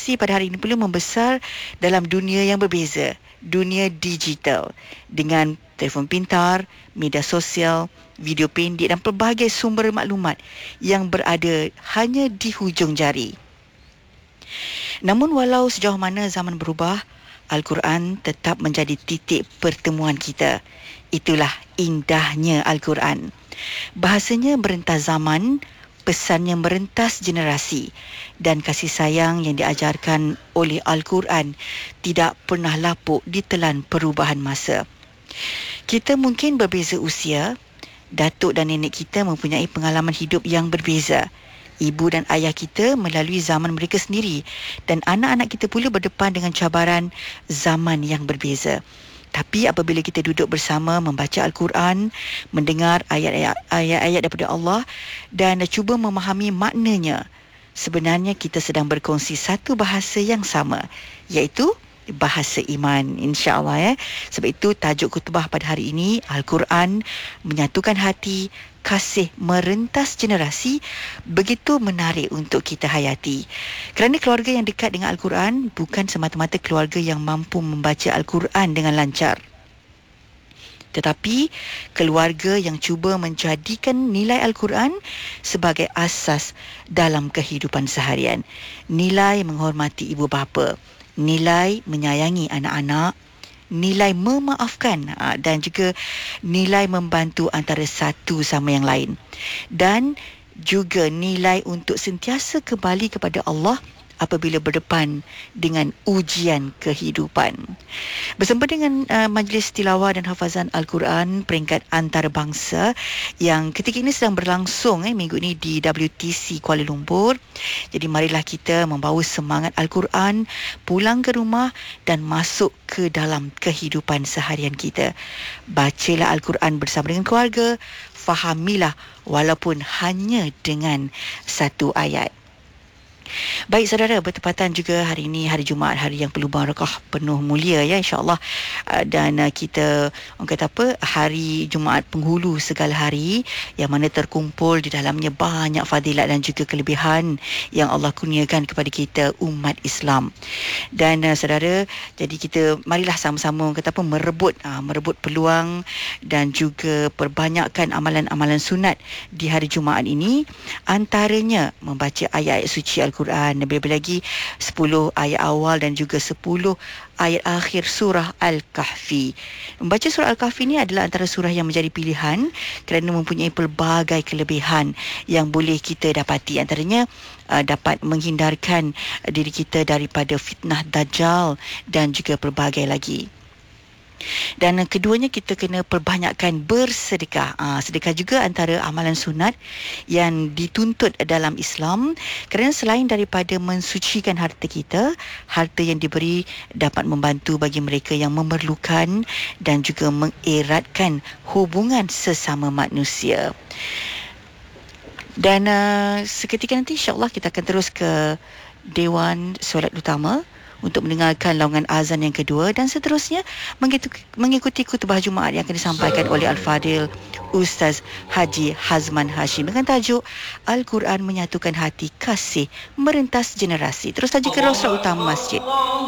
generasi pada hari ini pula membesar dalam dunia yang berbeza, dunia digital, dengan telefon pintar, media sosial, video pendek dan pelbagai sumber maklumat yang berada hanya di hujung jari. Namun walau sejauh mana zaman berubah, Al-Quran tetap menjadi titik pertemuan kita. Itulah indahnya Al-Quran. Bahasanya merentas zaman, pesannya merentas generasi, dan kasih sayang yang diajarkan oleh Al-Quran tidak pernah lapuk ditelan perubahan masa. Kita mungkin berbeza usia, datuk dan nenek kita mempunyai pengalaman hidup yang berbeza. Ibu dan ayah kita melalui zaman mereka sendiri, dan anak-anak kita pula berdepan dengan cabaran zaman yang berbeza. Tapi apabila kita duduk bersama membaca Al-Quran, mendengar ayat-ayat daripada Allah dan cuba memahami maknanya, sebenarnya kita sedang berkongsi satu bahasa yang sama, iaitu bahasa iman, insya-Allah. Sebab itu tajuk khutbah pada hari ini, Al-Quran menyatukan hati, kasih merentas generasi, begitu menarik untuk kita hayati. Kerana keluarga yang dekat dengan Al-Quran bukan semata-mata keluarga yang mampu membaca Al-Quran dengan lancar, tetapi keluarga yang cuba menjadikan nilai Al-Quran sebagai asas dalam kehidupan seharian. Nilai menghormati ibu bapa, nilai menyayangi anak-anak, nilai memaafkan, dan juga nilai membantu antara satu sama yang lain, dan juga nilai untuk sentiasa kembali kepada Allah apabila berdepan dengan ujian kehidupan. Bersama dengan Majlis Tilawah dan Hafazan Al-Quran peringkat antarabangsa yang ketika ini sedang berlangsung minggu ini di WTC Kuala Lumpur. Jadi marilah kita membawa semangat Al-Quran pulang ke rumah dan masuk ke dalam kehidupan seharian kita. Bacalah Al-Quran bersama dengan keluarga, fahamilah walaupun hanya dengan satu ayat. Baik saudara, bertepatan juga hari ini hari Jumaat, hari yang penuh barakah, penuh mulia insya-Allah. Dan kita orang kata apa, hari Jumaat penghulu segala hari yang mana terkumpul di dalamnya banyak fadilat dan juga kelebihan yang Allah kurniakan kepada kita umat Islam. Dan saudara, jadi kita marilah sama-sama orang kata apa, merebut peluang dan juga perbanyakkan amalan-amalan sunat di hari Jumaat ini, antaranya membaca ayat-ayat suci Al-Quran, lebih-lebih lagi 10 ayat awal dan juga 10 ayat akhir surah Al-Kahfi. Membaca surah Al-Kahfi ini adalah antara surah yang menjadi pilihan kerana mempunyai pelbagai kelebihan yang boleh kita dapati. Antaranya dapat menghindarkan diri kita daripada fitnah Dajjal dan juga pelbagai lagi. Dan keduanya kita kena perbanyakkan bersedekah. Sedekah juga antara amalan sunat yang dituntut dalam Islam, kerana selain daripada mensucikan harta kita, harta yang diberi dapat membantu bagi mereka yang memerlukan dan juga mengeratkan hubungan sesama manusia. Dan seketika nanti insya-Allah kita akan terus ke Dewan Solat Utama untuk mendengarkan laungan azan yang kedua, dan seterusnya mengikuti khutbah Jumaat yang akan disampaikan oleh Al-Fadil Ustaz Haji Hazman Hashim dengan tajuk Al-Quran menyatukan hati, kasih merentas generasi. Terus saja ke Rosra Utama Masjid.